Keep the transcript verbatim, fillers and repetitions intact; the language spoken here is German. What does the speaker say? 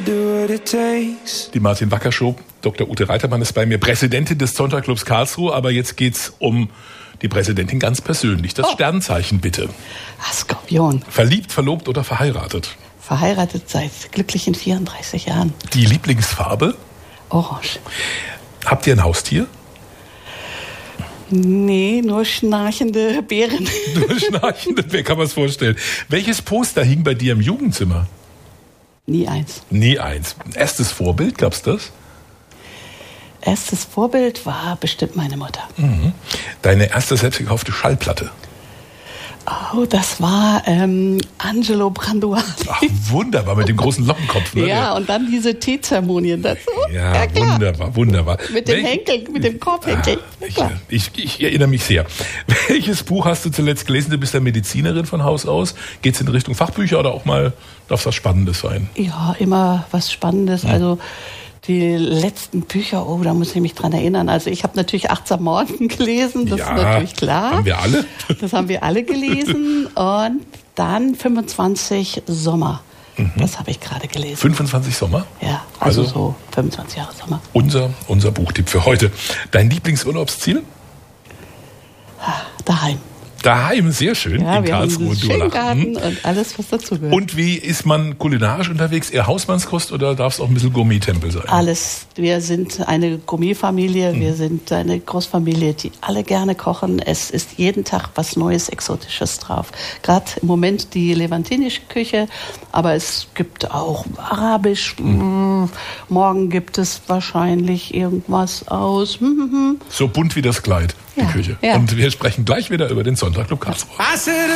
Die Martin Wacker Show. Doktor Ute Reitermann ist bei mir, Präsidentin des Zonta-Clubs Karlsruhe. Aber jetzt geht's um die Präsidentin ganz persönlich. Das oh. Sternzeichen bitte. Skorpion. Verliebt, verlobt oder verheiratet? Verheiratet seit glücklichen vierunddreißig Jahren. Die Lieblingsfarbe? Orange. Habt ihr ein Haustier? Nee, nur schnarchende Bären. Nur schnarchende Bären, kann man es vorstellen. Welches Poster hing bei dir im Jugendzimmer? Nie eins. Nie eins. Erstes Vorbild, gab's das? Erstes Vorbild war bestimmt meine Mutter. Mhm. Deine erste selbst gekaufte Schallplatte? Oh, das war ähm, Angelo Branduardi. Ach, wunderbar, mit dem großen Lockenkopf. Ne? Ja, und dann diese Teezeremonien dazu. Ja, ja wunderbar, wunderbar. Mit dem Welch... Henkel, mit dem Korbhenkel. Ah, ich, ich, ich erinnere mich sehr. Welches Buch hast du zuletzt gelesen? Du bist ja Medizinerin von Haus aus. Geht's in Richtung Fachbücher oder auch mal, darf es was Spannendes sein? Ja, immer was Spannendes. Hm. Also die letzten Bücher, oh, da muss ich mich dran erinnern. Also ich habe natürlich achtsam Morden gelesen, das ja, ist natürlich klar. Haben wir alle? Das haben wir alle gelesen. Und dann fünfundzwanzig Sommer. Mhm. Das habe ich gerade gelesen. fünfundzwanzig Sommer? Ja, also, also so fünfundzwanzig Jahre Sommer. Unser, unser Buchtipp für heute. Dein Lieblingsurlaubsziel? Daheim. Daheim, sehr schön, ja, in wir Karlsruhe. Haben schönen Garten und alles, was dazugehört. Und wie ist man kulinarisch unterwegs? Eher Hausmannskost oder darf es auch ein bisschen Gourmet-Tempel sein? Alles. Wir sind eine Gourmet-Familie, mhm. wir sind eine Großfamilie, die alle gerne kochen. Es ist jeden Tag was Neues, Exotisches drauf. Gerade im Moment die levantinische Küche, aber es gibt auch Arabisch. Mhm. Morgen gibt es wahrscheinlich irgendwas aus. So bunt wie das Kleid, die ja, Küche. Ja. Und wir sprechen gleich wieder über den Zonta-Club Karlsruhe.